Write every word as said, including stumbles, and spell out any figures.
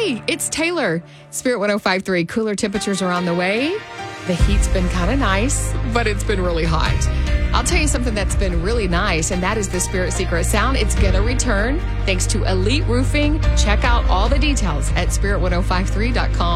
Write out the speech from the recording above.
Hey, it's Taylor. Spirit one oh five point three. Cooler temperatures are on the way. The heat's been kind of nice, but it's been really hot. I'll tell you something that's been really nice, and that is the Spirit Secret sound. It's going to return thanks to Elite Roofing. Check out all the details at spirit ten fifty-three dot com.